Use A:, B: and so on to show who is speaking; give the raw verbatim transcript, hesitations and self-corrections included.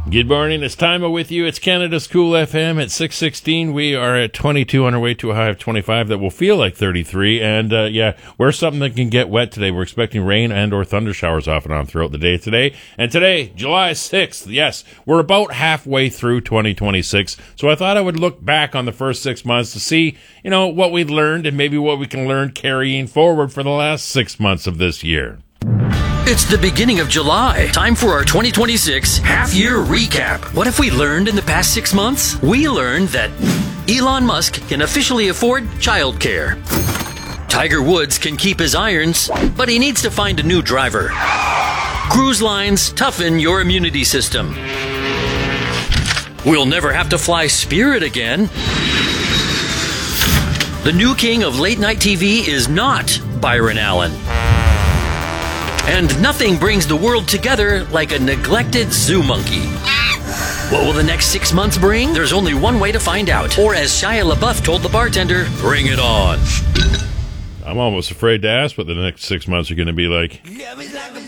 A: Good morning. It's Time with you. It's Canada's Cool F M at six sixteen. We are at twenty-two on our way to a high of twenty-five that will feel like thirty-three. And, uh, yeah, we're something that can get wet today. We're expecting rain and or thunder showers off and on throughout the day today. And today, July sixth, yes, we're about halfway through twenty twenty-six. So I thought I would look back on the first six months to see, you know, what we'd learned and maybe what we can learn carrying forward for the last six months of this year.
B: It's the beginning of July. Time for our twenty twenty-six half-year recap. What have we learned in the past six months? We learned that Elon Musk can officially afford childcare. Tiger Woods can keep his irons, but he needs to find a new driver. Cruise lines toughen your immunity system. We'll never have to fly Spirit again. The new king of late-night T V is not Byron Allen. And nothing brings the world together like a neglected zoo monkey. What will the next six months bring? There's only one way to find out. Or as Shia LaBeouf told the bartender, bring it on.
A: I'm almost afraid to ask what the next six months are going to be like.